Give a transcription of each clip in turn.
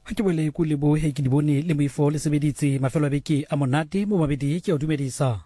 Ha ke bole ku lebo he ke di bone le moifo le sebeditse mafelo a beke a monate mo mabedi ke o dumedisa.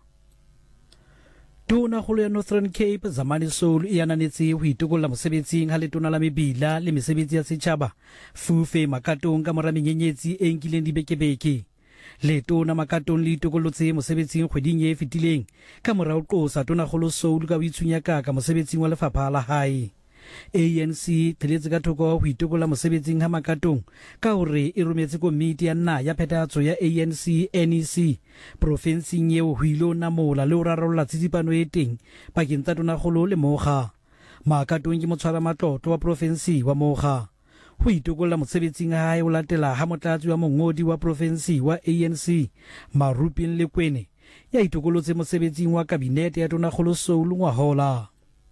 Tona kholo ya Northern Cape Zamani Soul e ananetse ho itokolla mosebetsing ha letona la mebila le mesebetsi ya setjhaba Fufe Makatong ka mora menyenyetsi e nkileng dibekebeke. Letona Makatong le itokollotse mosebetsing kgweding e fetileng ka mora ho qosa tona kholo Soul ka boitshunyaka ka mosebetsing wa lefapha la hae. ANC theletse ka thoko ho itokolla mosebetsing ha Makatong ka hore e rometse komiti ya nna ya phethahatso ya ANC NEC provinseng eo ho ilo namola le ho rarolla tsitsipano e teng pakeng tsa tonakgolo le Mokga. Makatong ke motshwara matlotlo wa provinsi wa Mokga. Ho itokolla mosebetsing ha hae o latela ha motlatsi wa mongodi wa provinsi wa ANC Marupin Lekwene ya itokollotse mosebetsing wa kabinete ya tonakgolo Soul ngwahola.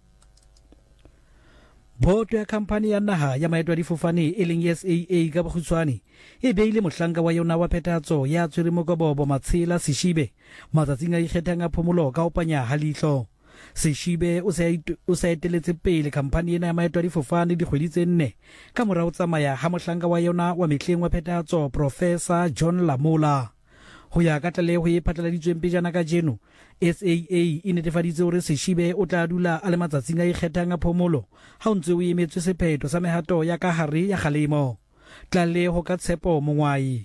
Boto ya kampani ya naha ya maeto a difofane e leng SAA ka bokgutshwane e beile mohlanka wa yona wa phethahatso ya tshwere mokobobo Matshela Sishibe matsatsing a ikgethang a phomolo ka ho panya ha leihlo. Sishibe o sa eteletse pele kampani ena ya maeto a difofane dikgwedi tse 4 ka mora ho tsamaya ha mohlanka wa yona wa mehleng wa phethahatso Professor John Lamola. Ho ya ka tlaleho e phatlaladitsweng pejana ka jeno, SAA e netefaditse hore Sishibe o tla dula a le matsatsing a ikgethang a phomolo ha o ntse o emetswe sephetho sa mehato ya ka hare ya kgalemo. Tlaleho ka Tshepo Mongwai.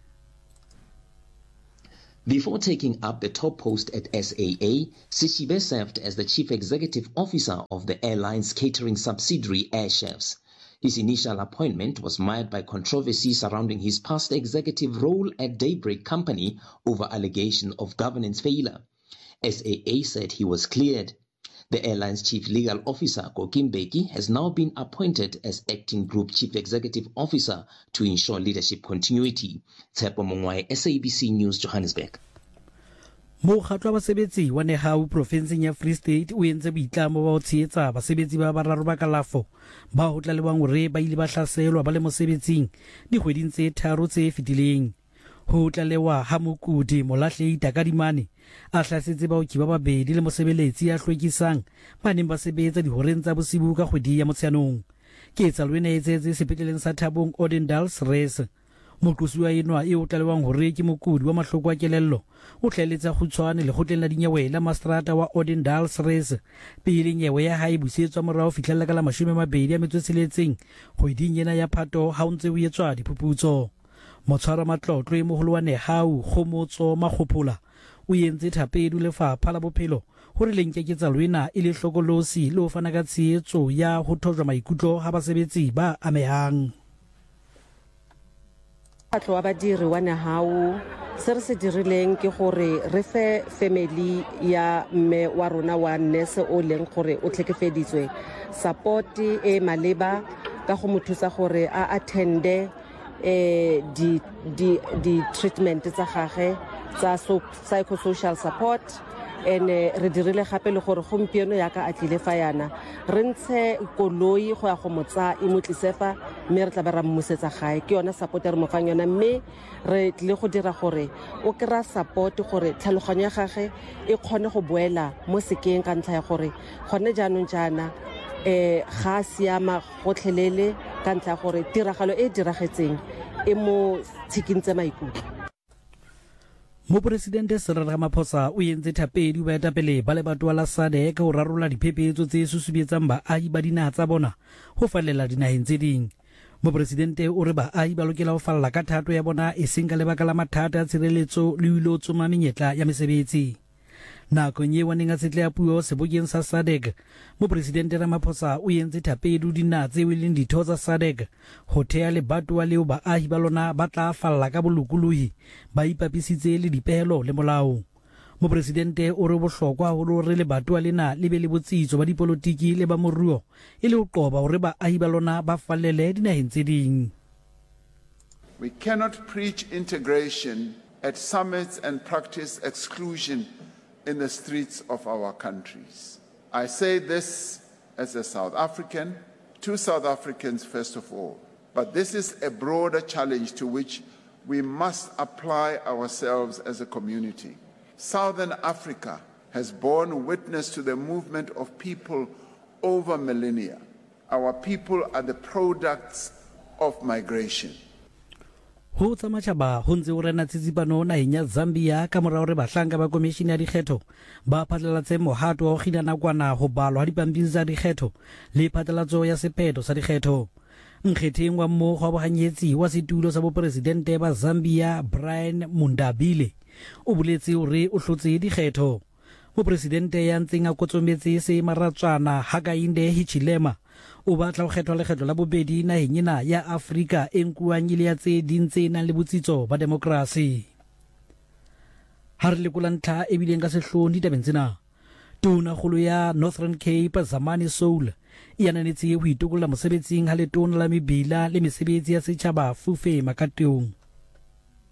Before taking up the top post at SAA, Sishibe served as the Chief Executive Officer of the airline's catering subsidiary Airchefs. His initial appointment was marred by controversy surrounding his past executive role at Daybreak Company over allegation of governance failure. SAA said he was cleared. The airline's chief legal officer, Kokim Beki, has now been appointed as acting group chief executive officer to ensure leadership continuity. Tshepo Mongwai, SABC News, Johannesburg. Mokgatlo wa basebetsi wa Nehau provinseng ya Free State o entse boitlamo ba ho tshehetsa basebetsi ba bararo ba kalafo ba ho tlalewang hore ba ile ba hlaselwa ba le mosebetsing dikgweding tse 3 tse fetileng. Ho tlalewa ha mokudi Molahlei Takadimane a hlasetse baoki ba babedi le mosebeletsi ya hlwekisang ba neng ba sebetsa dihoreng tsa bosibu ka kgwedi ya Motsheanong. Ke tsalo ena e etsetse sepetleleng sa Thabong Odendals Res. Moqosuwa enwa e o tlalewang hore ke mokudi wa mahloko a kelello o hlaeletsa khutshwane le khotleng la dinyewe la Mastrata wa Odendals Res pele nyewe ya hae busetswa morao fihlella ka la 26 kgweding ena ya Phato ha o ntse o etswa diphuputso. Motshwara matlotlo e moholo wa Nehau Khomotso Makgophola o entse thapedu lefapha la bophelo hore le nkeketsalo ena e le hlokolosi le ho fana ka tshehetso ya ho thojwa maikutlo ha basebetsi ba amehang. Mokgatlo wa badiri wa Nehau se re se dirileng ke gore re fe family ya mme wa rona wa nurse o leng gore o tlhekefeditswe support e maleba ka go mothusa gore a attende di treatment tsa gagwe tsa psychosocial support re dirile gape le gore gompieno ya ka a tlile fa yana re ntshe koloi go ya go motsa e motlisefa mme re tla ba ra mmusetsa gae ke yona support re mo fang yona mme re tlile go dira gore o kra support gore tlhaloganyo ya gagwe e kgone go boela mo sekeng ka ntlha ya gore gone jaanong jana ga siama gotlhelele ka ntlha ya gore tiragalo e diragetseng e mo tshikintse maikutlo. Mopresidente Cyril Ramaphosa o entse thapedi ba etapele ba lebatowa la SADC ka ho rarolla diphephetso tse susubetsang baahi ba dinaha tsa bona ho fallela dinaheng tse ding. Mopresidente o re baahi ba lokela ho falla ka thato ya bona e seng ka lebaka la mathata a tshireletso le ho ilo tsoma menyetla ya mesebetsi. Nakong eo neng a tsetleha puo sebokeng sa SADC, Mopresidente Ramaphosa o entse thapedu dinaha tseo e leng ditho tsa SADC ho thea lebatowa leo baahi ba lona ba tla falla ka bolokolohi ba ipapisitse le dipehelo le molao. Mopresidente o re bohlokwa haholo re lebatowa lena le be le botsitso ba dipolotiki le ba moruo e le ho qoba hore baahi ba lona ba fallele dinaheng tse ding. We cannot preach integration at summits and practice exclusion in the streets of our countries. I say this as a South African, to South Africans first of all, but this is a broader challenge to which we must apply ourselves as a community. Southern Africa has borne witness to the movement of people over millennia. Our people are the products of migration. ho tsa matjhaba ho ntse o rena tsitsipano naheng ya Zambia ka morao re bahlanka ba komishini ya dikgetho ba phatlalatse mohato wa ho kgina nakwana ho balwa ha dipampiri tsa dikgetho le phatlalatso ya sephetho sa dikgetho. Nkgetheng wa mmogo wa bohanyetsi wa setulo sa bopresidente ba Zambia Brian Mundabile o boletse hore o hlotse dikgetho. Mopresidente ya ntseng a kotsometse se maratswana Hakainde Hichilema o batla ho kgethwa lekgetho la bobedi naheng ena ya Afrika e nkuwang ile ya tse ding tse nang le botsitso ba demokrasi. Ha re lekola ntlha e bileng ka sehlooho ditabeng tsena, Tonakgolo ya Northern Cape Zamani Soul e ananetse ho itokolla mosebetsing ha letona la mebila le mesebetsi ya setjhaba Fufe Makatong.